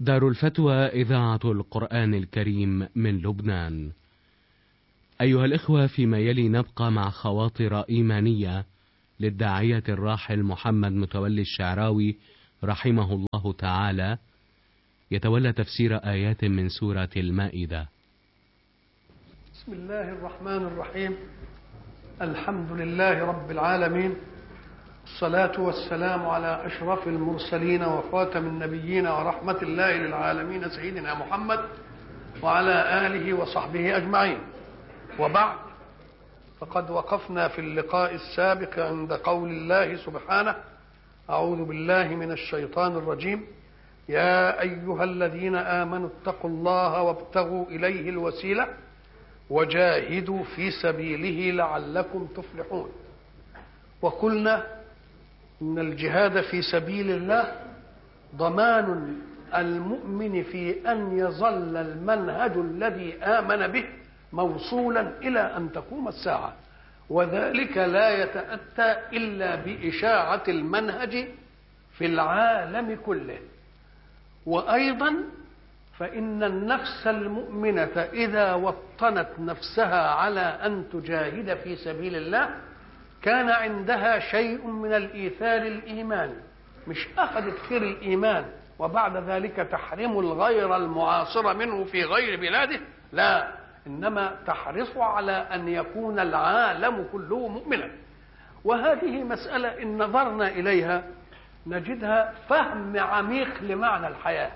دار الفتوى إذاعة القرآن الكريم من لبنان. أيها الإخوة، فيما يلي نبقى مع خواطر إيمانية للداعية الراحل محمد متولي الشعراوي رحمه الله تعالى، يتولى تفسير آيات من سورة المائدة. بسم الله الرحمن الرحيم. الحمد لله رب العالمين، الصلاة والسلام على أشرف المرسلين وخاتم النبيين ورحمة الله للعالمين سيدنا محمد وعلى آله وصحبه أجمعين. وبعد، فقد وقفنا في اللقاء السابق عند قول الله سبحانه: أعوذ بالله من الشيطان الرجيم. يا أيها الذين آمنوا اتقوا الله وابتغوا إليه الوسيلة وجاهدوا في سبيله لعلكم تفلحون. وقلنا إن الجهاد في سبيل الله ضمان المؤمن في أن يظل المنهج الذي آمن به موصولا إلى أن تقوم الساعة، وذلك لا يتأتى إلا بإشاعة المنهج في العالم كله. وأيضا فإن النفس المؤمنة إذا وطنت نفسها على أن تجاهد في سبيل الله كان عندها شيء من الإيثار الإيماني، مش أخذت خير الإيمان وبعد ذلك تحرم الغير المعاصر منه في غير بلاده، لا، إنما تحرص على أن يكون العالم كله مؤمنا. وهذه مسألة إن نظرنا إليها نجدها فهم عميق لمعنى الحياة،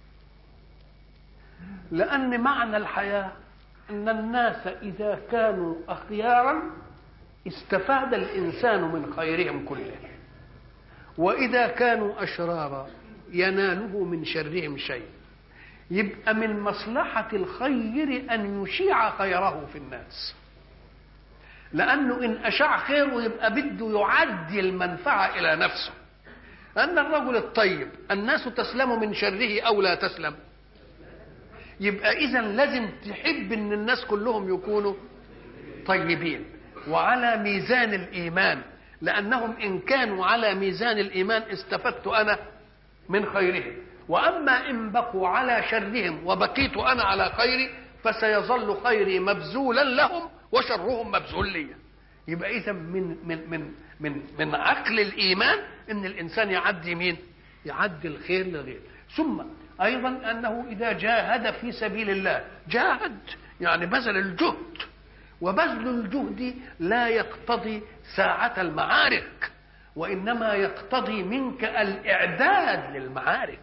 لأن معنى الحياة أن الناس إذا كانوا أخيارا استفاد الإنسان من خيرهم كله، وإذا كانوا أشرارا يناله من شرهم شيء. يبقى من مصلحة الخير أن يشيع خيره في الناس، لأنه إن أشاع خيره يبقى بده يعدي المنفعة إلى نفسه. أن الرجل الطيب الناس تسلم من شره أو لا تسلم، يبقى إذن لازم تحب أن الناس كلهم يكونوا طيبين وعلى ميزان الإيمان، لأنهم إن كانوا على ميزان الإيمان استفدت أنا من خيرهم، وأما إن بقوا على شرهم وبقيت أنا على خيري فسيظل خيري مبذولا لهم وشرهم مبذول لي. يبقى إذن من عقل الإيمان إن الإنسان يعدي مين؟ يعدي الخير للغير. ثم أيضا أنه إذا جاهد في سبيل الله، جاهد يعني بذل الجهد، وبذل الجهد لا يقتضي ساعة المعارك، وإنما يقتضي منك الإعداد للمعارك.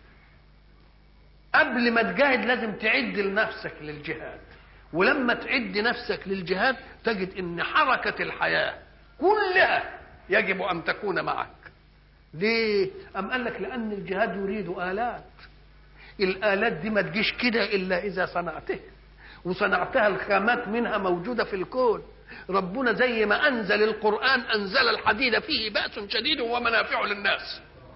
قبل ما تجاهد لازم تعد لنفسك للجهاد، ولما تعد نفسك للجهاد تجد إن حركة الحياة كلها يجب أن تكون معك. ليه؟ أم قال لك لأن الجهاد يريد آلات، الآلات دي ما تجيش كده إلا إذا صنعتها، وصنعتها الخامات منها موجودة في الكون. ربنا زي ما أنزل القرآن أنزل الحديد فيه بأس شديد ومنافع للناس،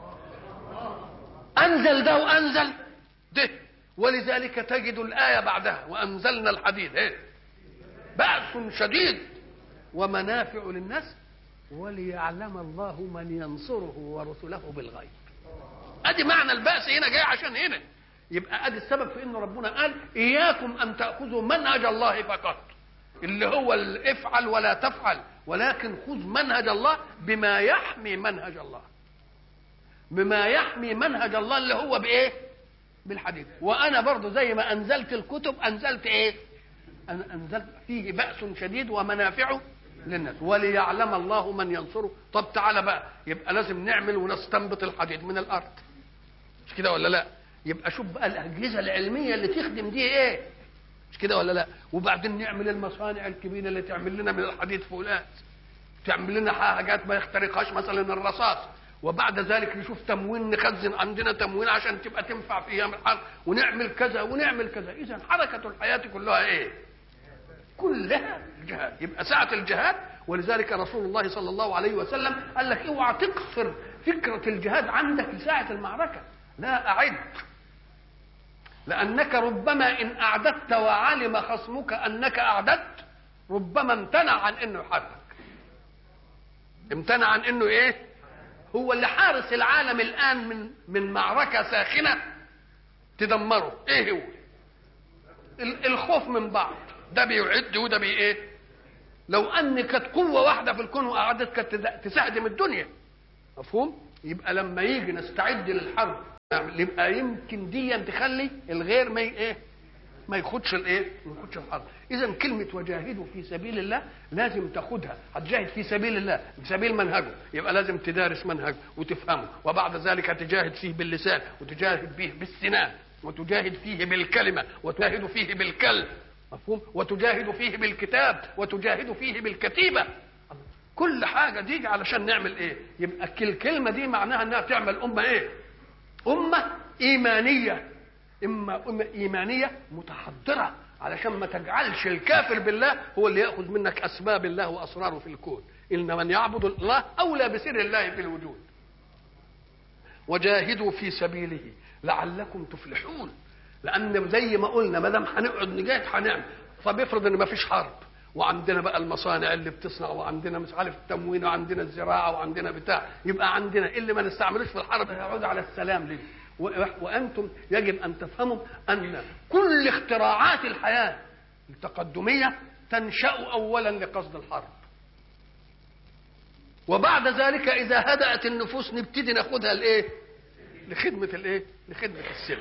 أنزل ده وأنزل ده، ولذلك تجد الآية بعدها وأنزلنا الحديد بأس شديد ومنافع للناس وليعلم الله من ينصره ورسله بالغيب. ادي معنى البأس هنا جاي عشان هنا. يبقى ادي السبب في ان ربنا قال اياكم ان تأخذوا منهج الله فقط، اللي هو افعل ولا تفعل، ولكن خذ منهج الله بما يحمي منهج الله، بما يحمي منهج الله اللي هو بايه؟ بالحديث. وانا برضو زي ما انزلت الكتب انزلت ايه؟ انزلت فيه بأس شديد ومنافع للناس وليعلم الله من ينصره. طب تعالى بقى، يبقى لازم نعمل ونستنبط الحديد من الارض، مش كده ولا لا؟ يبقى شوف بقى الاجهزه العلميه اللي تخدم دي ايه، مش كده ولا لا؟ وبعدين نعمل المصانع الكبيره اللي تعمل لنا من الحديد فولات، تعمل لنا حاجات ما يخترقهاش مثلا الرصاص، وبعد ذلك نشوف تموين، نخزن عندنا تموين عشان تبقى تنفع في ايام الحرب، ونعمل كذا ونعمل كذا. اذا حركه الحياه كلها ايه؟ كلها الجهاد. يبقى ساعة الجهاد، ولذلك رسول الله صلى الله عليه وسلم قال لك اوعى تقصر فكرة الجهاد عندك لساعة المعركة، لا أعد، لأنك ربما إن أعددت وعلم خصمك أنك أعددت ربما امتنع عن إنه يحاربك، امتنع عن إنه إيه؟ هو اللي حارس العالم الآن من معركة ساخنة تدمره. ايه هو؟ الخوف من بعض، ده بيعد وده ايه. لو ان كانت قوه واحده في الكون وقعدت كانت تساعد الدنيا، مفهوم؟ يبقى لما يجي نستعد للحرب يبقى يمكن دي تخلي الغير ما ايه، ما ياخدش الايه، ما ياخدش الحرب. اذا كلمه وجاهدوا في سبيل الله لازم تاخدها. هتجاهد في سبيل الله بسبيل منهجه، يبقى لازم تدارس منهجه وتفهمه، وبعد ذلك تجاهد فيه باللسان، وتجاهد فيه بالسنان، وتجاهد فيه بالكلمه، وتجاهد فيه بالكلب، مفهوم؟ وتجاهد فيه بالكتاب، وتجاهد فيه بالكتيبه. كل حاجه دي علشان نعمل ايه؟ يبقى الكلمه دي معناها انها تعمل امه ايه؟ امه ايمانيه. أمة إيمانية متحضرة، علشان ما تجعلش الكافر بالله هو اللي يأخذ منك أسباب الله وأسراره في الكون. إن من يعبد الله أولى بسر الله في الوجود. وجاهدوا في سبيله لعلكم تفلحون. لأن زي ما قلنا ما دام هنقعد نجاهد هنعمل. طب افرض إن ما فيش حرب، وعندنا بقى المصانع اللي بتصنع، وعندنا مش عارف التموين، وعندنا الزراعة، وعندنا بتاع، يبقى عندنا اللي ما نستعملوش في الحرب هيعود على السلام ليه؟ وأنتم يجب أن تفهموا أن كل اختراعات الحياة التقدمية تنشأ أولا لقصد الحرب، وبعد ذلك إذا هدأت النفوس نبتدي ناخدها لإيه؟ لخدمة الإيه؟ لخدمة السلم.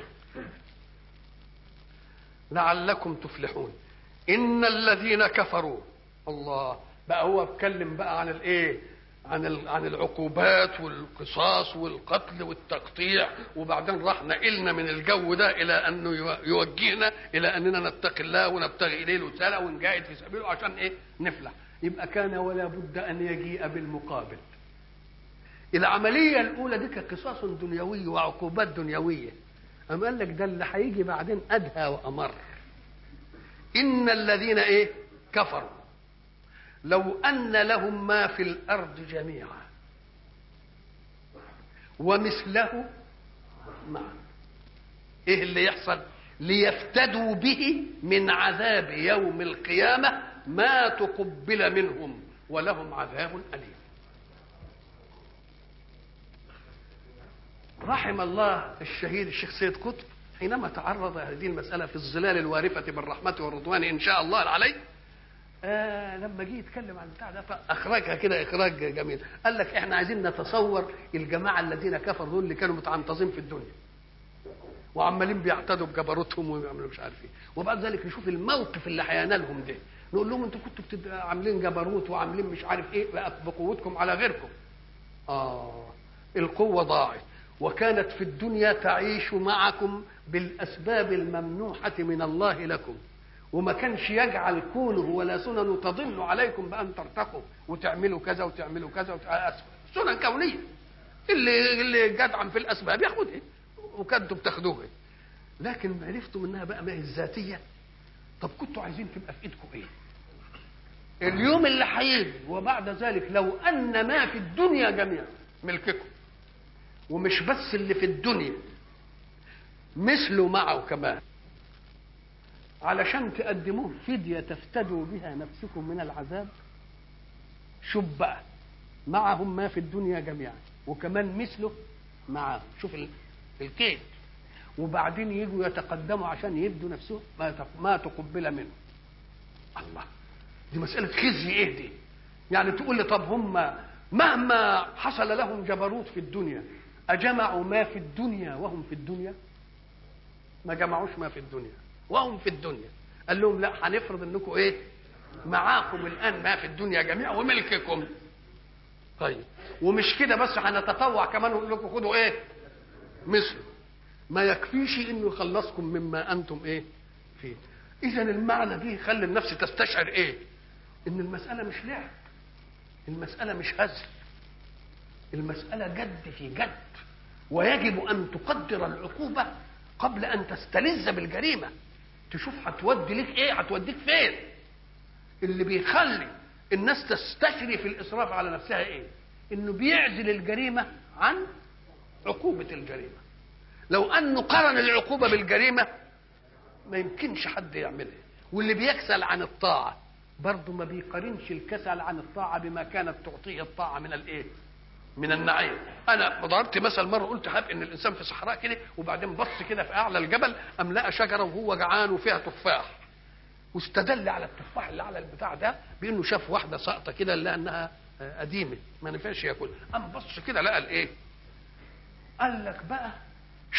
لعلكم تفلحون. إن الذين كفروا، الله بقى هو اتكلم بقى عن الإيه؟ عن العقوبات والقصاص والقتل والتقطيع، وبعدين راح نقلنا من الجو ده الى انه يوجهنا الى اننا نتقي الله ونبتغي اليه الوسالة ونجاهد في سبيله عشان ايه؟ نفلح. يبقى كان ولا بد ان يجيء بالمقابل. العمليه الاولى دي كقصاص دنيوي وعقوبات دنيويه، اما قال لك ده اللي هيجي بعدين ادهى وامر. ان الذين ايه؟ كفروا لو أن لهم ما في الأرض جميعا ومثله معه، إيه اللي يحصل؟ ليفتدوا به من عذاب يوم القيامة ما تقبل منهم ولهم عذاب أليم. رحم الله الشهيد الشيخ سيد قطب حينما تعرض هذه المسألة في الظلال الوارفة بالرحمة والرضوان إن شاء الله عليه. لما جه يتكلم عن بتاع ده فاخرجها كده اخراج جميل. قال لك احنا عايزين نتصور الجماعه الذين كفروا دول اللي كانوا متعنطزين في الدنيا وعمالين بيعتدوا بجبروتهم ويعملوا مش عارف ايه، وبعد ذلك نشوف الموقف اللي هينالهم ده، نقول لهم انتوا كنتوا عاملين جبروت وعاملين مش عارف ايه بقوتكم على غيركم. القوه ضاعت، وكانت في الدنيا تعيش معكم بالاسباب الممنوحه من الله لكم، وما كانش يجعل كونه ولا سنن تضل عليكم بأن ترتقوا وتعملوا كذا وتعملوا كذا سنن كونية. اللي جدعا في الأسباب ياخدها وكنتوا بتاخدوها، لكن عرفتوا منها بقى ما هي الذاتية. طب كنتوا عايزين تبقى في ايدكم ايه؟ اليوم اللي هيجي وبعد ذلك لو أن ما في الدنيا جميعا ملككم، ومش بس اللي في الدنيا مثله معه كمان، علشان تقدموه فدية تفتدوا بها نفسكم من العذاب. شوف بقى معهم ما في الدنيا جميعا وكمان مثله معهم، شوف الكيد، وبعدين يجوا يتقدموا عشان يبدوا نفسهم ما تقبل منه. الله، دي مسألة خزي ايه دي؟ يعني تقول لي طب هم مهما حصل لهم جبروت في الدنيا أجمعوا ما في الدنيا وهم في الدنيا؟ ما جمعوش ما في الدنيا وهم في الدنيا. قال لهم لا، هنفرض انكم ايه؟ معاكم الان ما في الدنيا جميعا وملككم. طيب ومش كده بس، هنتطوع كمان ونقول لكم خدوا ايه؟ مثل ما يكفيش انه يخلصكم مما انتم ايه؟ فيه. اذا المعنى دي خلي النفس تستشعر ايه؟ ان المسألة مش لعب، المسألة مش هزل، المسألة جد في جد، ويجب ان تقدر العقوبة قبل ان تستلذ بالجريمة. تشوف هتودي لك ايه، هتوديك فين. اللي بيخلي الناس تستشري في الاسراف على نفسها ايه؟ انه بيعزل الجريمة عن عقوبة الجريمة. لو انه قرن العقوبة بالجريمة ما يمكنش حد يعملها. واللي بيكسل عن الطاعة برضه ما بيقارنش الكسل عن الطاعة بما كانت تعطيه الطاعة من الايه؟ من النعيم. انا ضربت مثل مره قلت حاب ان الانسان في صحراء كده وبعدين بص كده في اعلى الجبل ام لقى شجره وهو جعان وفيها تفاح، واستدل على التفاح اللي على البتاع ده بانه شاف واحده ساقطه كده لانها قديمه ما نفعش ياكل، قام بص كده لقى الايه؟ قال لك بقى